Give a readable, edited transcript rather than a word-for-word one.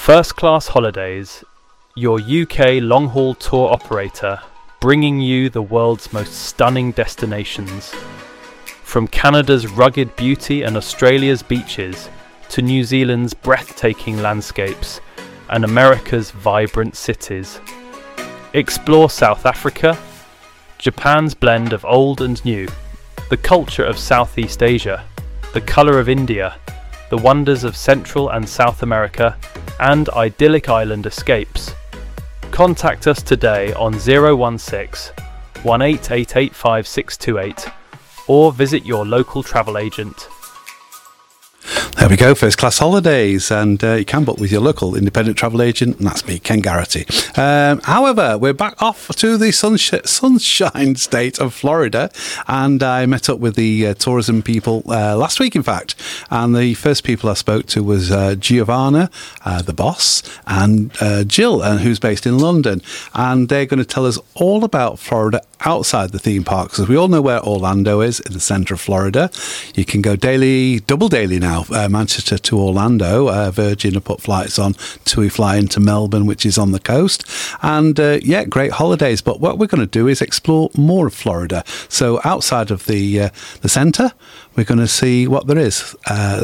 First Class Holidays, your UK long-haul tour operator, bringing you the world's most stunning destinations. From Canada's rugged beauty and Australia's beaches, to New Zealand's breathtaking landscapes and America's vibrant cities. Explore South Africa, Japan's blend of old and new, the culture of Southeast Asia, the colour of India, the wonders of Central and South America, and idyllic island escapes. Contact us today on 016 18885 or visit your local travel agent. There we go, First Class Holidays, and you can book with your local independent travel agent, and that's me, Ken Garrity. However, we're back off to the sunshine state of Florida, and I met up with the tourism people last week, in fact, and the first people I spoke to was Giovanna, the boss, and Jill, who's based in London, and they're going to tell us all about Florida outside the theme parks, because we all know where Orlando is, in the centre of Florida. You can go double daily now, Manchester to Orlando. Virgin have put flights on till we fly into Melbourne, which is on the coast. And great holidays. But what we're going to do is explore more of Florida. So outside of the centre, we're going to see what there is.